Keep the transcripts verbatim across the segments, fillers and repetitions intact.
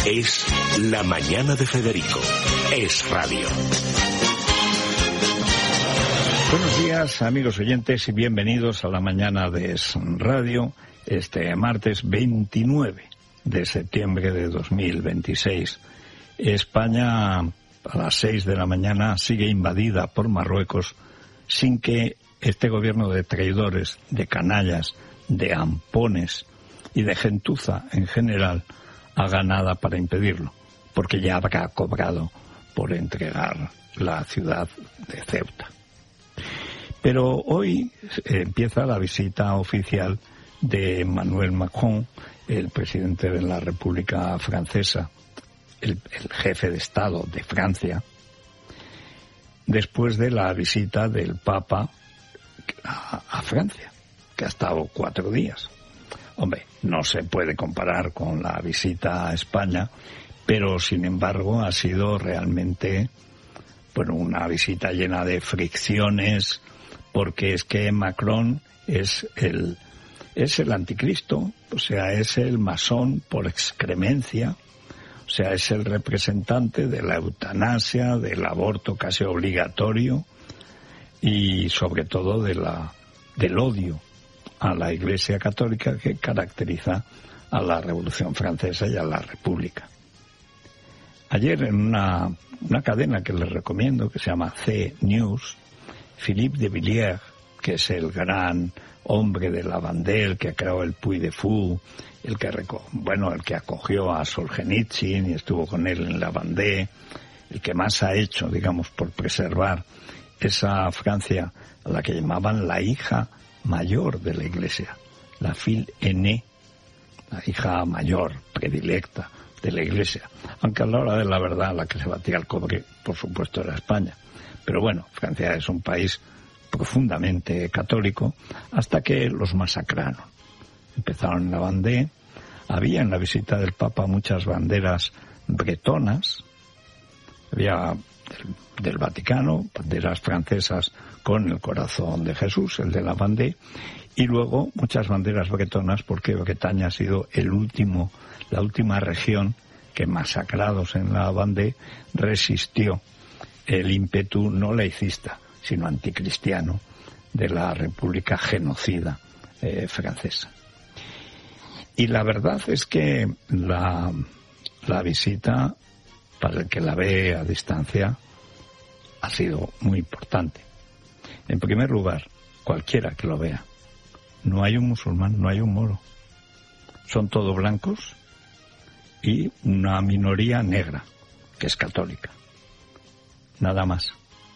Es La Mañana de Federico. Es radio. Buenos días, amigos oyentes, y bienvenidos a La Mañana de Es Radio, este martes veintinueve de septiembre de dos mil veintiséis. España, a las seis de la mañana, sigue invadida por Marruecos sin que este gobierno de traidores, de canallas, de ampones y de gentuza en general haga nada para impedirlo, porque ya habrá cobrado por entregar la ciudad de Ceuta. Pero hoy empieza la visita oficial de Emmanuel Macron, el presidente de la República Francesa, el, el jefe de Estado de Francia, después de la visita del Papa a, a Francia, que ha estado cuatro días. Hombre, no se puede comparar con la visita a España, pero sin embargo ha sido realmente, bueno, una visita llena de fricciones, porque es que Macron es el, es el anticristo, o sea, es el masón por excremencia, o sea, es el representante de la eutanasia, del aborto casi obligatorio y sobre todo de la, del odio a la Iglesia Católica que caracteriza a la Revolución Francesa y a la República. Ayer en una, una cadena que les recomiendo, que se llama C News, Philippe de Villiers, que es el gran hombre de la Vendée, el que creó el Puy de Fou, el que, bueno, el que acogió a Solzhenitsyn y estuvo con él en la Vendée, el que más ha hecho, digamos, por preservar esa Francia a la que llamaban la hija mayor de la Iglesia, la fille aînée, la hija mayor, predilecta de la Iglesia. Aunque a la hora de la verdad la que se batía el cobre, por supuesto, era España. Pero bueno, Francia es un país profundamente católico hasta que los masacraron. Empezaron en la Vendée, había en la visita del Papa muchas banderas bretonas, había del, del Vaticano, banderas francesas con el corazón de Jesús, el de la Vendée, y luego muchas banderas bretonas porque Bretaña ha sido el último, la última región que, masacrados en la Vendée, resistió el ímpetu no laicista, sino anticristiano de la República genocida eh, francesa. Y la verdad es que la, la visita, para el que la ve a distancia, ha sido muy importante. En primer lugar, cualquiera que lo vea, no hay un musulmán, no hay un moro. Son todos blancos y una minoría negra, que es católica. Nada más.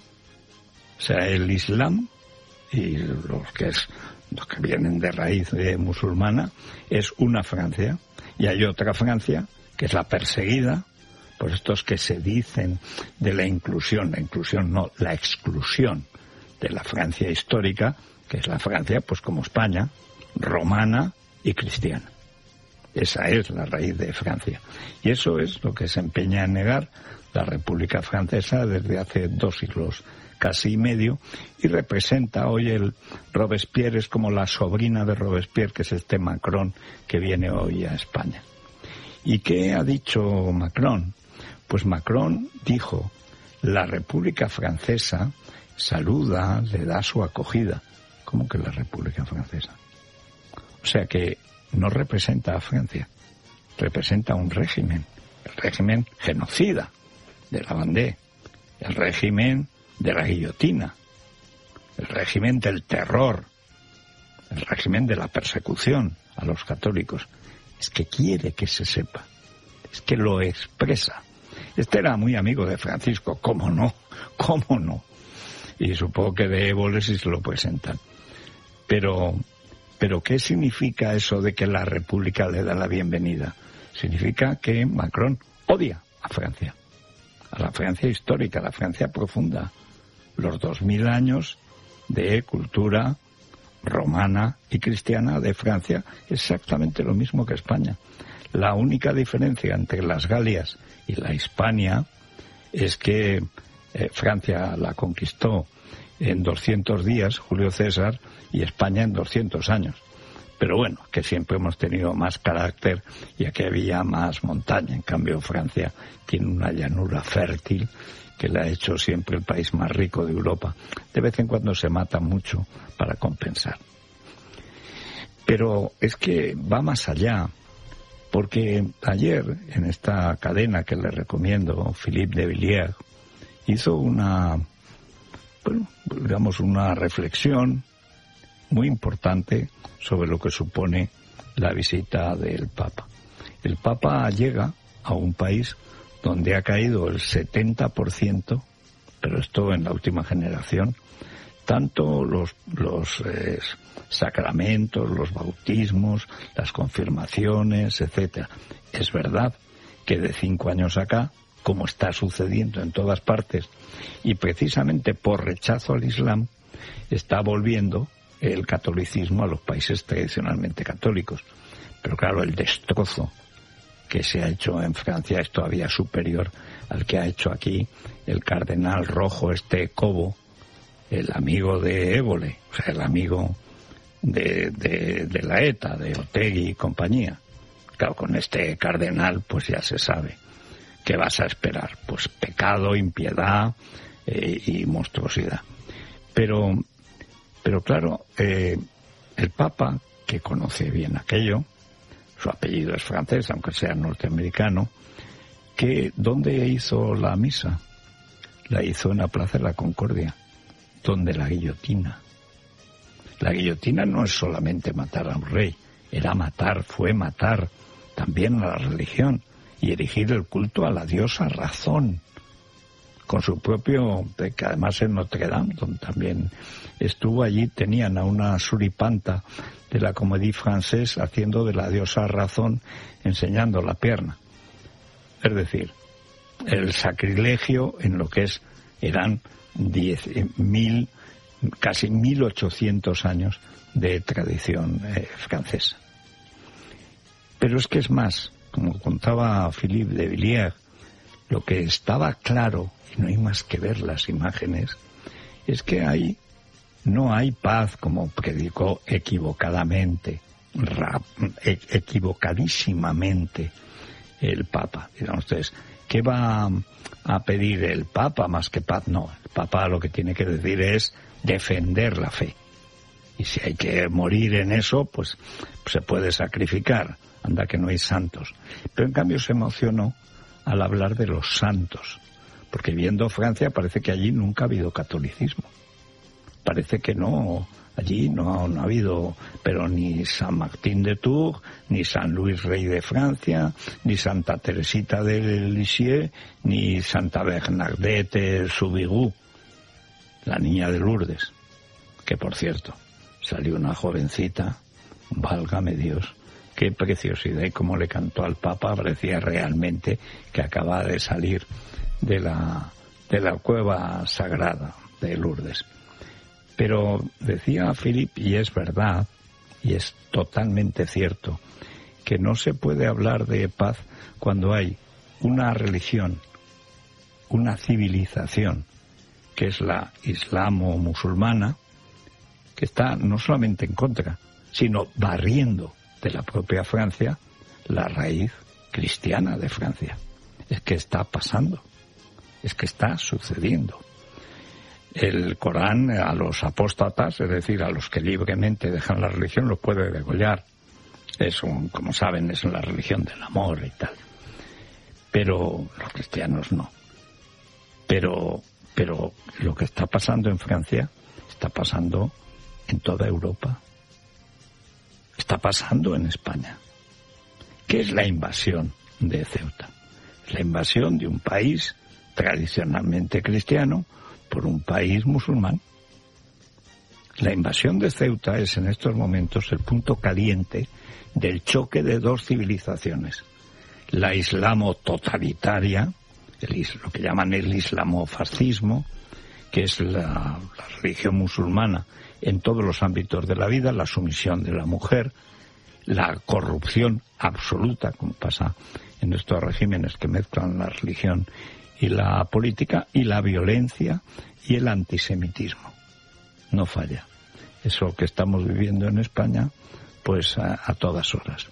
O sea, el Islam y los que es los que vienen de raíz de musulmana es una Francia, y hay otra Francia que es la perseguida por estos que se dicen de la inclusión, la inclusión no, la exclusión de la Francia histórica, que es la Francia, pues como España, romana y cristiana. Esa es la raíz de Francia. Y eso es lo que se empeña en negar la República Francesa desde hace dos siglos casi y medio, y representa hoy el Robespierre, es como la sobrina de Robespierre, que es este Macron que viene hoy a España. ¿Y qué ha dicho Macron? Pues Macron dijo, la República Francesa saluda, le da su acogida. ¿Cómo que la República Francesa? O sea que no representa a Francia, representa un régimen, el régimen genocida de la Vendée, el régimen de la guillotina, el régimen del terror, el régimen de la persecución a los católicos. Es que quiere que se sepa, es que lo expresa. Este era muy amigo de Francisco, ¿cómo no? ¿Cómo no? Y supongo que de Évole si se lo presentan. Pero, pero ¿qué significa eso de que la República le da la bienvenida? Significa que Macron odia a Francia, a la Francia histórica, a la Francia profunda, los dos mil años de cultura romana y cristiana de Francia, exactamente lo mismo que España. La única diferencia entre las Galias y la Hispania es que eh, Francia la conquistó en doscientos días, Julio César, y España en doscientos años. Pero bueno, que siempre hemos tenido más carácter y aquí había más montaña. En cambio, Francia tiene una llanura fértil que le ha hecho siempre el país más rico de Europa. De vez en cuando se mata mucho para compensar. Pero es que va más allá, porque ayer en esta cadena que le recomiendo, Philippe de Villiers hizo una, bueno, digamos una reflexión muy importante sobre lo que supone la visita del Papa. El Papa llega a un país donde ha caído el setenta por ciento, pero esto en la última generación, tanto los, los eh, sacramentos, los bautismos, las confirmaciones, etcétera. Es verdad que de cinco años acá, como está sucediendo en todas partes, y precisamente por rechazo al Islam, está volviendo el catolicismo a los países tradicionalmente católicos. Pero claro, el destrozo que se ha hecho en Francia es todavía superior al que ha hecho aquí el cardenal rojo este Cobo, el amigo de Évole, o sea, el amigo de, de, de la ETA, de Otegi y compañía. Claro, con este cardenal pues ya se sabe. ¿Qué vas a esperar? Pues pecado, impiedad eh, y monstruosidad. Pero, pero claro, eh, el Papa, que conoce bien aquello, su apellido es francés, aunque sea norteamericano, que ¿dónde hizo la misa? La hizo en la Plaza de la Concordia, donde la guillotina. La guillotina no es solamente matar a un rey, era matar, fue matar también a la religión y erigir el culto a la diosa Razón, con su propio, que además en Notre Dame, donde también estuvo allí, tenían a una suripanta de la Comédie Française haciendo de la diosa Razón, enseñando la pierna. Es decir, el sacrilegio en lo que es, eran diez mil, casi mil ochocientos años de tradición eh, francesa. Pero es que es más, como contaba Philippe de Villiers, lo que estaba claro, y no hay más que ver las imágenes, es que hay, no hay paz, como predicó equivocadamente, ra, e, equivocadísimamente el Papa. Dirán ustedes, ¿qué va a pedir el Papa más que paz? No, el Papa lo que tiene que decir es defender la fe. Y si hay que morir en eso, pues, pues se puede sacrificar. Anda que no hay santos. Pero en cambio se emocionó al hablar de los santos, porque viendo Francia parece que allí nunca ha habido catolicismo. Parece que no, allí no, no ha habido, pero ni San Martín de Tours, ni San Luis Rey de Francia, ni Santa Teresita de Lisieux, ni Santa Bernadette Soubirous, la niña de Lourdes, que por cierto, salió una jovencita, válgame Dios, qué preciosidad, y cómo le cantó al Papa, parecía realmente que acaba de salir de la, de la cueva sagrada de Lourdes. Pero decía Philippe, y es verdad, y es totalmente cierto, que no se puede hablar de paz cuando hay una religión, una civilización, que es la islamo-musulmana, que está no solamente en contra, sino barriendo de la propia Francia la raíz cristiana de Francia. Es que está pasando, es que está sucediendo. El Corán a los apóstatas, es decir, a los que libremente dejan la religión, los puede degollar. Es un, como saben, es la religión del amor y tal. Pero los cristianos no. Pero, pero lo que está pasando en Francia está pasando en toda Europa. Está pasando en España. ¿Qué es la invasión de Ceuta? Es la invasión de un país tradicionalmente cristiano por un país musulmán. La invasión de Ceuta es en estos momentos el punto caliente del choque de dos civilizaciones. La islamo totalitaria, el, lo que llaman el islamofascismo, que es la, la religión musulmana en todos los ámbitos de la vida, la sumisión de la mujer, la corrupción absoluta, como pasa en estos regímenes que mezclan la religión y la política, y la violencia y el antisemitismo. No falla. Eso que estamos viviendo en España, pues a, a todas horas.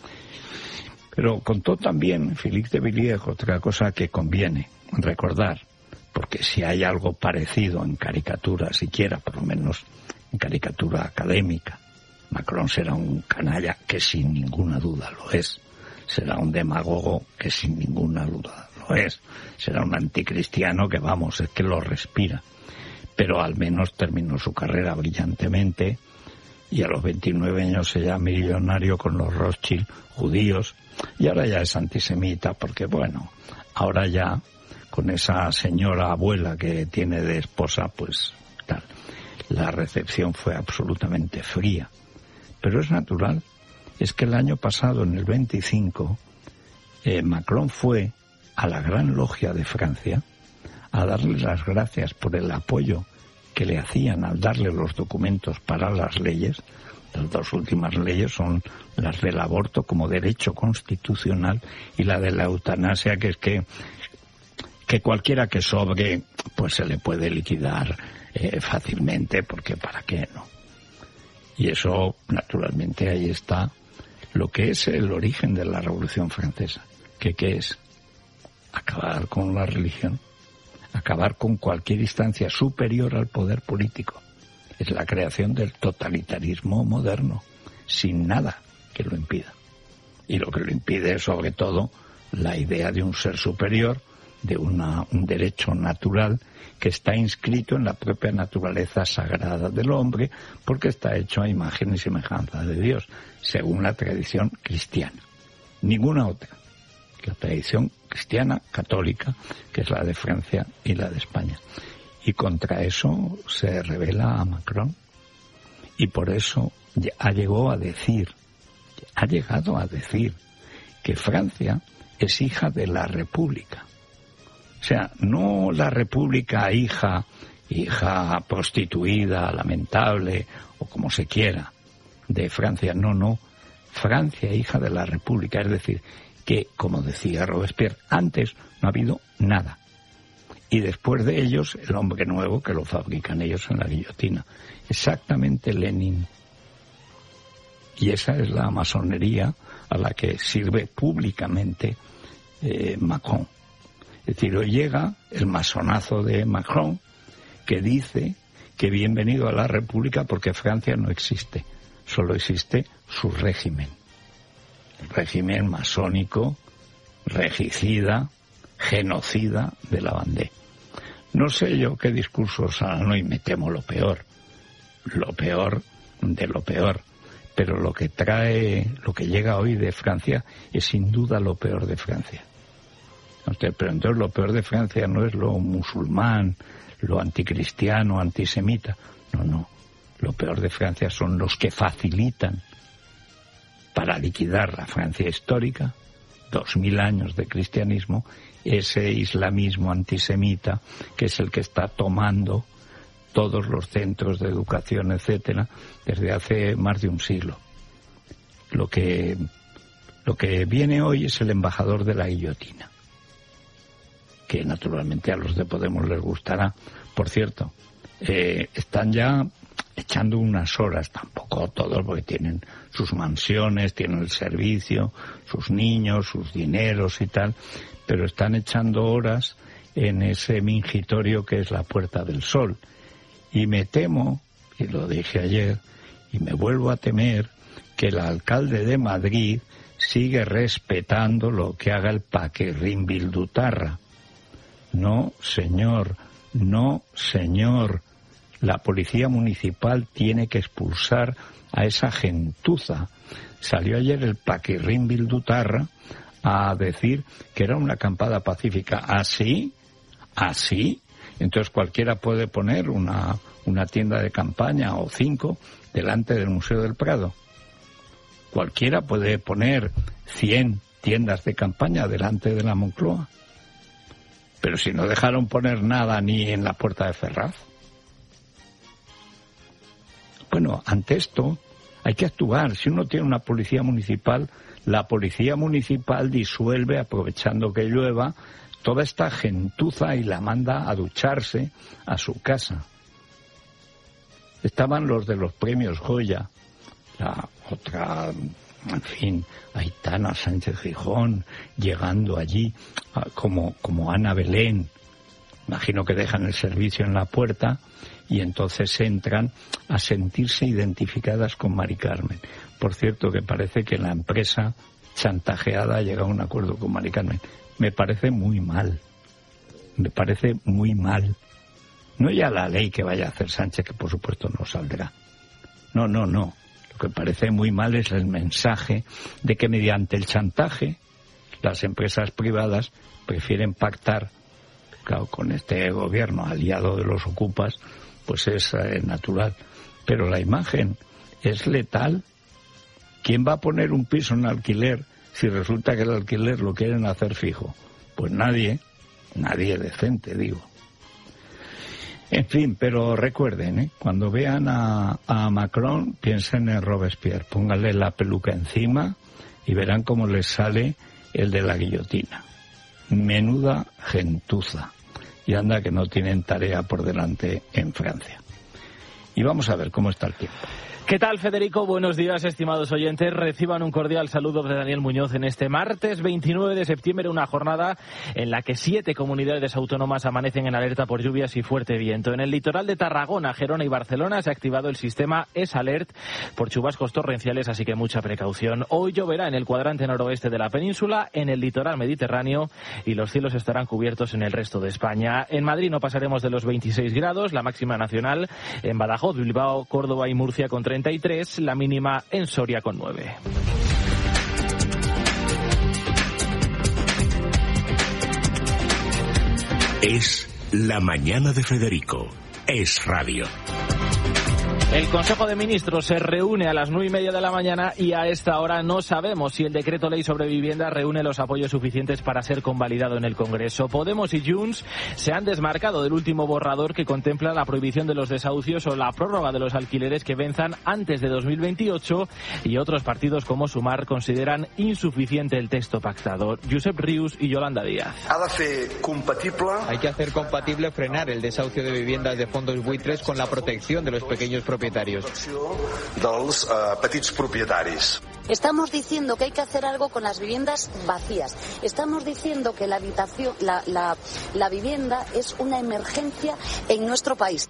Pero contó también Philippe de Villiers otra cosa que conviene recordar, porque si hay algo parecido en caricatura, siquiera por lo menos en caricatura académica, Macron será un canalla que sin ninguna duda lo es, será un demagogo que sin ninguna duda lo es, será un anticristiano que vamos, es que lo respira, pero al menos terminó su carrera brillantemente y a los veintinueve años se llama millonario con los Rothschild judíos y ahora ya es antisemita porque bueno, ahora ya con esa señora abuela que tiene de esposa, pues tal, la recepción fue absolutamente fría. Pero es natural, es que el año pasado, en el veinticinco, eh, Macron fue a la Gran Logia de Francia a darle las gracias por el apoyo que le hacían al darle los documentos para las leyes. Las dos últimas leyes son las del aborto como derecho constitucional y la de la eutanasia, que es que, que cualquiera que sobre, pues se le puede liquidar eh, fácilmente, porque ¿para qué no? Y eso, naturalmente, ahí está lo que es el origen de la Revolución Francesa. ¿Qué, qué es? Acabar con la religión, acabar con cualquier instancia superior al poder político. Es la creación del totalitarismo moderno, sin nada que lo impida. Y lo que lo impide es, sobre todo, la idea de un ser superior, de una, un derecho natural que está inscrito en la propia naturaleza sagrada del hombre, porque está hecho a imagen y semejanza de Dios, según la tradición cristiana. Ninguna otra que la tradición cristiana católica, que es la de Francia y la de España. Y contra eso se revela a Macron. Y por eso ha llegado a decir, ha llegado a decir que Francia es hija de la República. O sea, no la República hija, hija prostituida, lamentable, o como se quiera, de Francia. No, no. Francia hija de la República. Es decir, que, como decía Robespierre, antes no ha habido nada. Y después de ellos, el hombre nuevo que lo fabrican ellos en la guillotina. Exactamente Lenin. Y esa es la masonería a la que sirve públicamente eh, Macron. Es decir, hoy llega el masonazo de Macron que dice que bienvenido a la República porque Francia no existe, solo existe su régimen. El régimen masónico, regicida, genocida de la Vendée. No sé yo qué discursos harán hoy, me temo lo peor, lo peor de lo peor, pero lo que trae, lo que llega hoy de Francia es sin duda lo peor de Francia. Pero entonces lo peor de Francia no es lo musulmán, lo anticristiano, antisemita. No, no. Lo peor de Francia son los que facilitan para liquidar la Francia histórica, dos mil años de cristianismo, ese islamismo antisemita que es el que está tomando todos los centros de educación, etcétera, desde hace más de un siglo. Lo que, lo que viene hoy es el embajador de la guillotina, que naturalmente a los de Podemos les gustará. Por cierto, eh, están ya echando unas horas, tampoco todos, porque tienen sus mansiones, tienen el servicio, sus niños, sus dineros y tal, pero están echando horas en ese mingitorio que es la Puerta del Sol. Y me temo, y lo dije ayer, y me vuelvo a temer, que el alcalde de Madrid sigue respetando lo que haga el Paquirrín Bildutarra. No, señor, no, señor. La policía municipal tiene que expulsar a esa gentuza. Salió ayer el Paquirrín Bildutarra a decir que era una acampada pacífica. ¿Así? ¿Así? Entonces cualquiera puede poner una, una tienda de campaña o cinco delante del Museo del Prado. Cualquiera puede poner cien tiendas de campaña delante de la Moncloa. Pero si no dejaron poner nada ni en la Puerta de Ferraz. Bueno, ante esto hay que actuar. Si uno tiene una policía municipal, la policía municipal disuelve, aprovechando que llueva, toda esta gentuza y la manda a ducharse a su casa. Estaban los de los premios Goya la otra, en fin, Aitana Sánchez Gijón, llegando allí como, como Ana Belén. Imagino que dejan el servicio en la puerta y entonces entran a sentirse identificadas con Mari Carmen. Por cierto, que parece que la empresa chantajeada ha llegado a un acuerdo con Mari Carmen. Me parece muy mal. Me parece muy mal. No ya la ley que vaya a hacer Sánchez, que por supuesto no saldrá. No, no, no. Lo que parece muy mal es el mensaje de que mediante el chantaje las empresas privadas prefieren pactar, claro, con este gobierno aliado de los ocupas, pues es eh, natural. Pero la imagen es letal. ¿Quién va a poner un piso en alquiler si resulta que el alquiler lo quieren hacer fijo? Pues nadie, nadie decente, digo. En fin, pero recuerden, ¿eh? Cuando vean a, a Macron, piensen en Robespierre, pónganle la peluca encima y verán cómo les sale el de la guillotina. Menuda gentuza. Y anda que no tienen tarea por delante en Francia. Y vamos a ver cómo está el tiempo. ¿Qué tal, Federico? Buenos días, estimados oyentes. Reciban un cordial saludo de Daniel Muñoz en este martes veintinueve de septiembre, una jornada en la que siete comunidades autónomas amanecen en alerta por lluvias y fuerte viento. En el litoral de Tarragona, Gerona y Barcelona se ha activado el sistema S-Alert por chubascos torrenciales, así que mucha precaución. Hoy lloverá en el cuadrante noroeste de la península, en el litoral mediterráneo, y los cielos estarán cubiertos en el resto de España. En Madrid no pasaremos de los veintiséis grados, la máxima nacional. En Badajoz, Bilbao, Córdoba y Murcia con treinta y tres, la mínima en Soria con nueve. Es La Mañana de Federico. Es radio. El Consejo de Ministros se reúne a las nueve y media de la mañana y a esta hora no sabemos si el decreto ley sobre vivienda reúne los apoyos suficientes para ser convalidado en el Congreso. Podemos y Junts se han desmarcado del último borrador que contempla la prohibición de los desahucios o la prórroga de los alquileres que venzan antes de dos mil veintiocho, y otros partidos como Sumar consideran insuficiente el texto pactado. Josep Rius y Yolanda Díaz. Hay que hacer compatible frenar el desahucio de viviendas de fondos buitres con la protección de los pequeños propietarios. Dels uh, petits propietaris. Estamos diciendo que hay que hacer algo con las viviendas vacías. Estamos diciendo que la habitación, la, la, la vivienda es una emergencia en nuestro país.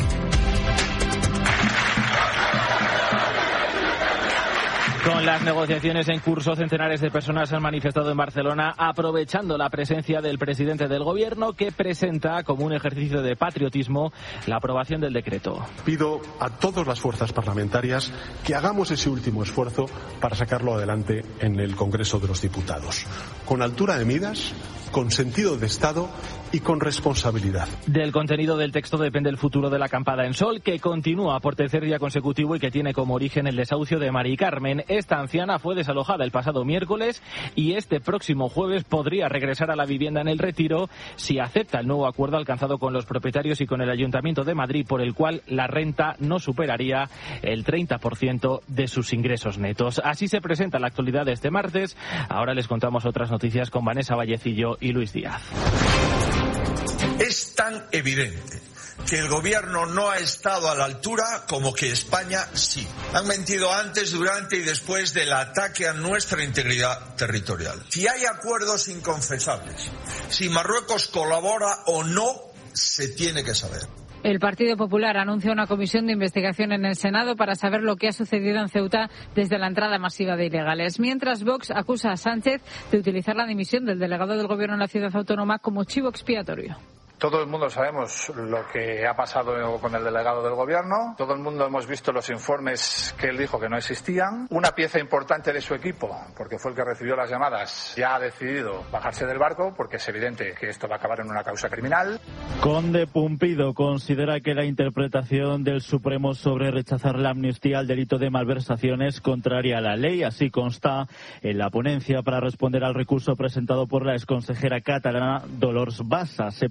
Con las negociaciones en curso, centenares de personas han manifestado en Barcelona aprovechando la presencia del presidente del Gobierno, que presenta como un ejercicio de patriotismo la aprobación del decreto. Pido a todas las fuerzas parlamentarias que hagamos ese último esfuerzo para sacarlo adelante en el Congreso de los Diputados, con altura de miras, con sentido de Estado y con responsabilidad. Del contenido del texto depende el futuro de la acampada en Sol, que continúa por tercer día consecutivo y que tiene como origen el desahucio de Mari Carmen. Esta anciana fue desalojada el pasado miércoles y este próximo jueves podría regresar a la vivienda en El Retiro si acepta el nuevo acuerdo alcanzado con los propietarios y con el Ayuntamiento de Madrid, por el cual la renta no superaría el treinta por ciento de sus ingresos netos. Así se presenta la actualidad de este martes. Ahora les contamos otras noticias con Vanessa Vallecillo y Luis Díaz. Es tan evidente que el gobierno no ha estado a la altura como que España sí. Han mentido antes, durante y después del ataque a nuestra integridad territorial. Si hay acuerdos inconfesables, si Marruecos colabora o no, se tiene que saber. El Partido Popular anuncia una comisión de investigación en el Senado para saber lo que ha sucedido en Ceuta desde la entrada masiva de ilegales. Mientras, Vox acusa a Sánchez de utilizar la dimisión del delegado del Gobierno en la ciudad autónoma como chivo expiatorio. Todo el mundo sabemos lo que ha pasado con el delegado del gobierno. Todo el mundo hemos visto los informes que él dijo que no existían. Una pieza importante de su equipo, porque fue el que recibió las llamadas, ya ha decidido bajarse del barco porque es evidente que esto va a acabar en una causa criminal. Conde Pumpido considera que la interpretación del Supremo sobre rechazar la amnistía al delito de malversación es contraria a la ley. Así consta en la ponencia para responder al recurso presentado por la exconsejera catalana Dolors Bassa. Se prevé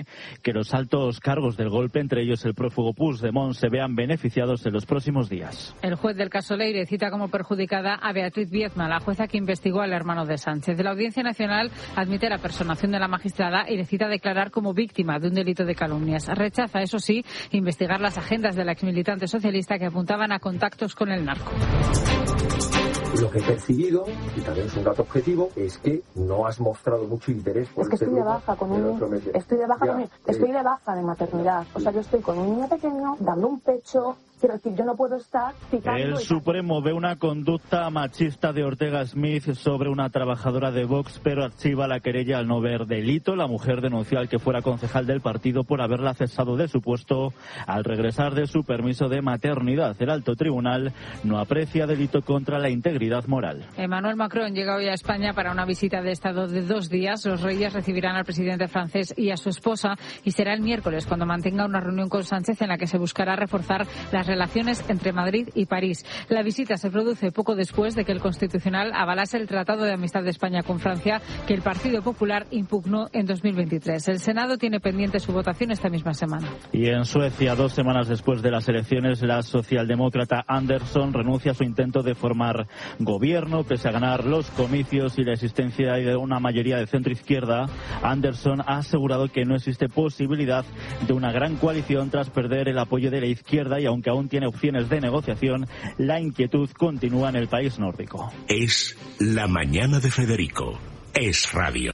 que los altos cargos del golpe, entre ellos el prófugo Puigdemont, se vean beneficiados en los próximos días. El juez del caso Leire cita como perjudicada a Beatriz Viezma, la jueza que investigó al hermano de Sánchez. De la Audiencia Nacional admite la personación de la magistrada y le cita declarar como víctima de un delito de calumnias. Rechaza, eso sí, investigar las agendas de la exmilitante socialista que apuntaban a contactos con el narco. Lo que he percibido, y también es un dato objetivo, es que no has mostrado mucho interés por es que este estoy de grupo baja con un otro medio. estoy de baja Ya, con un- eh, estoy de baja de maternidad. O sea, yo estoy con un niño pequeño dando un pecho. Quiero decir, yo no puedo estar picando. El y- Supremo ve una conducta machista de Ortega Smith sobre una trabajadora de Vox, pero archiva la querella al no ver delito. La mujer denunció al que fuera concejal del partido por haberla cesado de su puesto al regresar de su permiso de maternidad. El alto tribunal no aprecia delito contra la integridad moral. Emmanuel Macron llega hoy a España para una visita de Estado de dos días. Los reyes recibirán al presidente francés y a su esposa y será el miércoles cuando mantenga una reunión con Sánchez en la que se buscará reforzar las relaciones entre Madrid y París. La visita se produce poco después de que el Constitucional avalase el Tratado de Amistad de España con Francia que el Partido Popular impugnó en dos mil veintitrés. El Senado tiene pendiente su votación esta misma semana. Y en Suecia, dos semanas después de las elecciones, la socialdemócrata Andersson renuncia a su intento de formar gobierno. Pese a ganar los comicios y la existencia de una mayoría de centro-izquierda, Andersson ha asegurado que no existe posibilidad de una gran coalición tras perder el apoyo de la izquierda y aunque aún tiene opciones de negociación, la inquietud continúa en el país nórdico. Es La Mañana de Federico. Es Radio.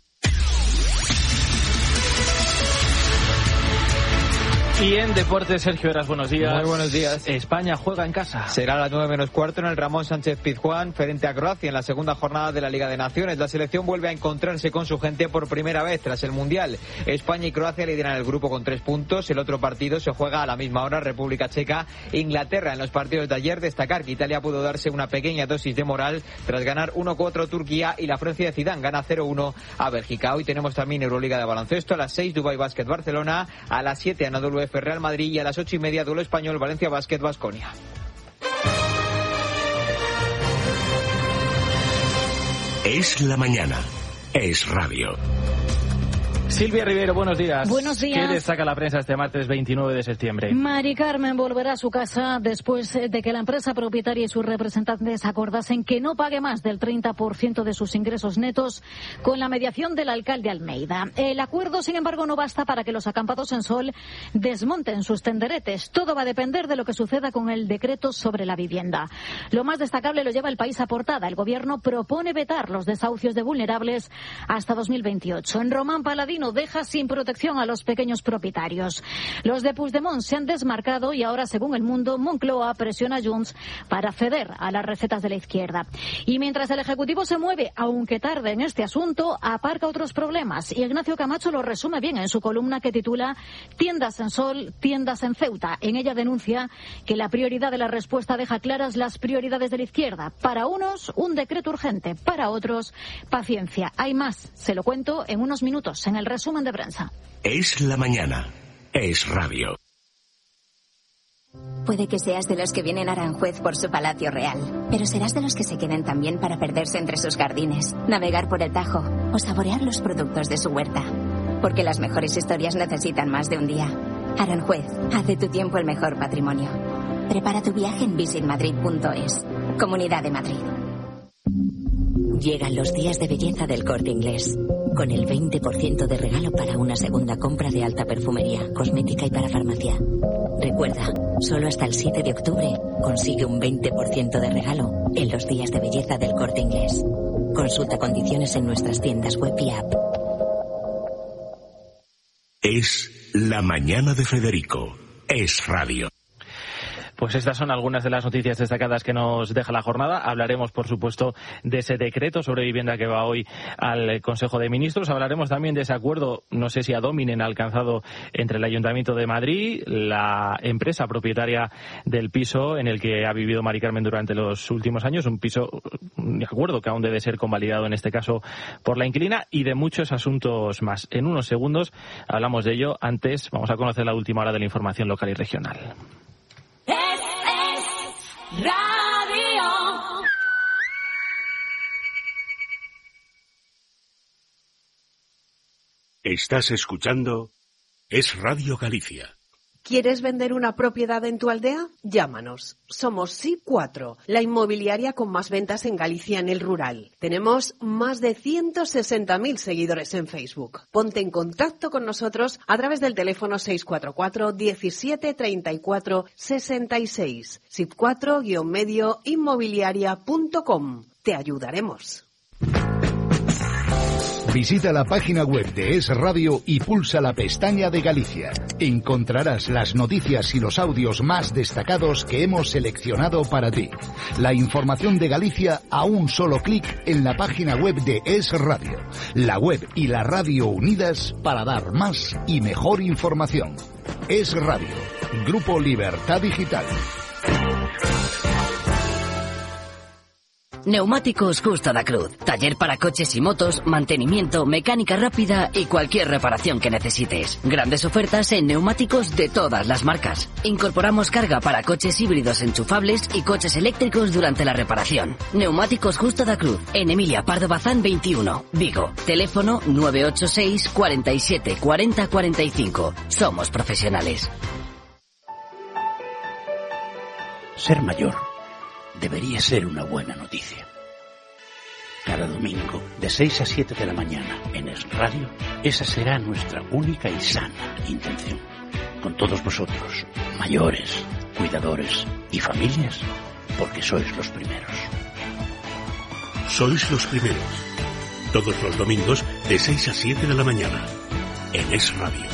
Y en deportes, Sergio Heras, buenos días. Muy buenos días. España juega en casa. Será a las nueve menos cuarto en el Ramón Sánchez Pizjuán frente a Croacia en la segunda jornada de la Liga de Naciones. La selección vuelve a encontrarse con su gente por primera vez tras el Mundial. España y Croacia lideran el grupo con tres puntos. El otro partido se juega a la misma hora, República Checa, Inglaterra. En los partidos de ayer, destacar que Italia pudo darse una pequeña dosis de moral tras ganar uno cuatro a Turquía y la Francia de Zidane gana cero uno a Bélgica. Hoy tenemos también Euroliga de baloncesto a las seis, Dubai Basket Barcelona, a las siete, Anadolu Efes Real Madrid y a las ocho y media, duelo español Valencia Basket Baskonia. Es la mañana. Es Radio. Silvia Rivero, buenos días. Buenos días. ¿Qué destaca la prensa este martes veintinueve de septiembre? Mari Carmen volverá a su casa después de que la empresa propietaria y sus representantes acordasen que no pague más del treinta por ciento de sus ingresos netos con la mediación del alcalde Almeida. El acuerdo, sin embargo, no basta para que los acampados en Sol desmonten sus tenderetes. Todo va a depender de lo que suceda con el decreto sobre la vivienda. Lo más destacable lo lleva el País a portada. El gobierno propone vetar los desahucios de vulnerables hasta dos mil veintiocho. En Román Paladino deja sin protección a los pequeños propietarios. Los de Puigdemont se han desmarcado y ahora, según El Mundo, Moncloa presiona a Junts para ceder a las recetas de la izquierda. Y mientras el Ejecutivo se mueve, aunque tarde en este asunto, aparca otros problemas. Y Ignacio Camacho lo resume bien en su columna que titula Tiendas en Sol, tiendas en Ceuta. En ella denuncia que la prioridad de la respuesta deja claras las prioridades de la izquierda. Para unos, un decreto urgente. Para otros, paciencia. Hay más. Se lo cuento en unos minutos en el resumen de prensa. Es la mañana. Es Radio. Puede que seas de los que vienen a Aranjuez por su palacio real, pero serás de los que se queden también para perderse entre sus jardines, navegar por el Tajo o saborear los productos de su huerta. Porque las mejores historias necesitan más de un día. Aranjuez, haz de tu tiempo el mejor patrimonio. Prepara tu viaje en visit madrid punto es. Comunidad de Madrid. Llegan los días de belleza del Corte Inglés, con el veinte por ciento de regalo para una segunda compra de alta perfumería, cosmética y para farmacia. Recuerda, solo hasta el siete de octubre consigue un veinte por ciento de regalo en los días de belleza del Corte Inglés. Consulta condiciones en nuestras tiendas web y app. Es la mañana de Federico. Es Radio. Pues estas son algunas de las noticias destacadas que nos deja la jornada. Hablaremos, por supuesto, de ese decreto sobre vivienda que va hoy al Consejo de Ministros. Hablaremos también de ese acuerdo, no sé si ad hominem, alcanzado entre el Ayuntamiento de Madrid, la empresa propietaria del piso en el que ha vivido Mari Carmen durante los últimos años, un piso de acuerdo que aún debe ser convalidado en este caso por la inquilina, y de muchos asuntos más. En unos segundos hablamos de ello. Antes vamos a conocer la última hora de la información local y regional. Radio. Estás escuchando Es Radio Galicia. ¿Quieres vender una propiedad en tu aldea? Llámanos. Somos SI cuatro, la inmobiliaria con más ventas en Galicia en el rural. Tenemos más de ciento sesenta mil seguidores en Facebook. Ponte en contacto con nosotros a través del teléfono seis cuatro cuatro, diecisiete, treinta y cuatro, sesenta y seis. SI cuatro guion medio inmobiliaria punto com. Te ayudaremos. Visita la página web de Es Radio y pulsa la pestaña de Galicia. Encontrarás las noticias y los audios más destacados que hemos seleccionado para ti. La información de Galicia a un solo clic en la página web de Es Radio. La web y la radio unidas para dar más y mejor información. Es Radio. Grupo Libertad Digital. Neumáticos Justa da Cruz. Taller para coches y motos, mantenimiento, mecánica rápida y cualquier reparación que necesites. Grandes ofertas en neumáticos de todas las marcas. Incorporamos carga para coches híbridos enchufables y coches eléctricos durante la reparación. Neumáticos Justa da Cruz. En Emilia Pardo Bazán veintiuno, Vigo. Teléfono nueve ocho seis, cuarenta y siete, cuarenta, cuarenta y cinco. Somos profesionales. Ser mayor debería ser una buena noticia. Cada domingo, de seis a siete de la mañana, en Es Radio, esa será nuestra única y sana intención. Con todos vosotros, mayores, cuidadores y familias, porque sois los primeros. Sois los primeros. Todos los domingos, de seis a siete de la mañana, en Es Radio.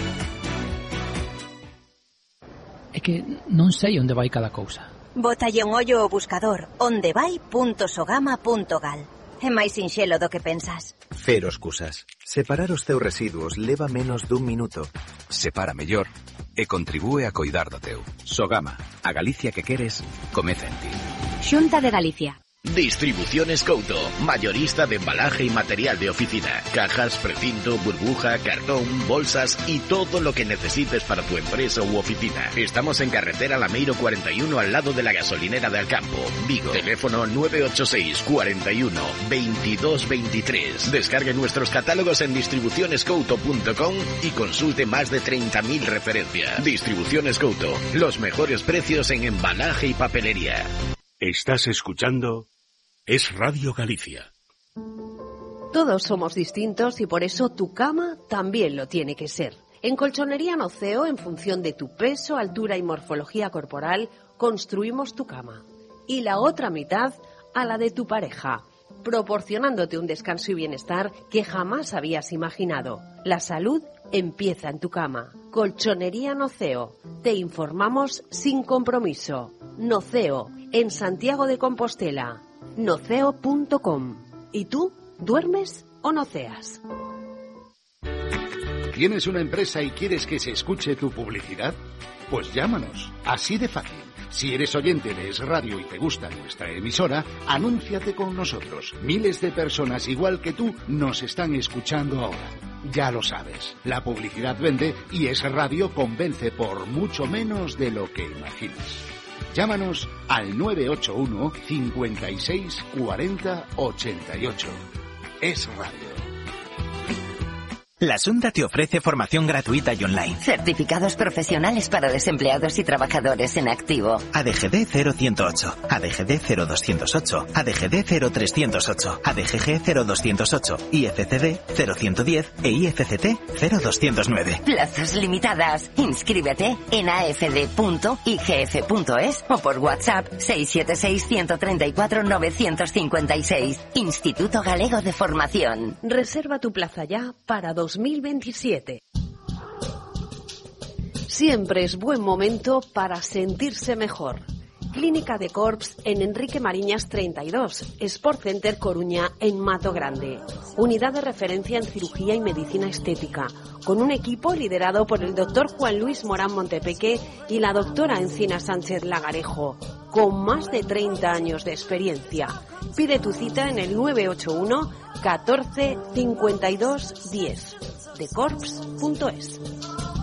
É que non sei onde vai cada cousa. Botalle un ollo ao buscador ondevai punto sogama punto gal. É máis sinxelo do que pensas. Cero excusas. Separar os teus residuos leva menos dun minuto. Separa mellor e contribúe a coidar do teu. Sogama, a Galicia que queres, comeza en ti. Xunta de Galicia. Distribuciones Couto, mayorista de embalaje y material de oficina, cajas, precinto, burbuja, cartón, bolsas y todo lo que necesites para tu empresa u oficina. Estamos en carretera Lameiro cuarenta y uno al lado de la gasolinera de Alcampo, Vigo. Teléfono nueve ocho seis, cuarenta y uno, veintidós veintitrés. Descargue nuestros catálogos en distribuciones couto punto com y consulte más de treinta mil referencias. Distribuciones Couto, los mejores precios en embalaje y papelería. Estás escuchando Es Radio Galicia. Todos somos distintos y por eso tu cama también lo tiene que ser. En Colchonería Noceo, en función de tu peso, altura y morfología corporal, construimos tu cama. Y la otra mitad a la de tu pareja, proporcionándote un descanso y bienestar que jamás habías imaginado. La salud empieza en tu cama. Colchonería Noceo. Te informamos sin compromiso. Noceo, en Santiago de Compostela. noceo punto com. ¿Y tú? ¿Duermes o noceas? ¿Tienes una empresa y quieres que se escuche tu publicidad? Pues llámanos. Así de fácil. Si eres oyente de Es Radio y te gusta nuestra emisora, anúnciate con nosotros. Miles de personas igual que tú nos están escuchando ahora. Ya lo sabes, la publicidad vende y Es Radio convence por mucho menos de lo que imaginas. Llámanos al nueve ocho uno, cincuenta y seis, cuarenta, ochenta y ocho. Es Radio. La Xunta te ofrece formación gratuita y online. Certificados profesionales para desempleados y trabajadores en activo. A D G D cero ciento ocho, A D G D cero doscientos ocho, A D G D cero trescientos ocho, A D G G cero doscientos ocho, I F C D cero ciento diez e I F C T cero doscientos nueve. Plazas limitadas. Inscríbete en a f d punto i g f punto es o por WhatsApp seis siete seis, uno tres cuatro, nueve cinco seis. Instituto Galego de Formación. Reserva tu plaza ya para dos mil veintisiete. Siempre es buen momento para sentirse mejor. Clínica de Corps en Enrique Mariñas treinta y dos, Sport Center Coruña en Mato Grande. Unidad de referencia en cirugía y medicina estética, con un equipo liderado por el doctor Juan Luis Morán Montepeque y la doctora Encina Sánchez Lagarejo, con más de treinta años de experiencia. Pide tu cita en el nueve ocho uno, catorce, cincuenta y dos, diez. de corps punto es.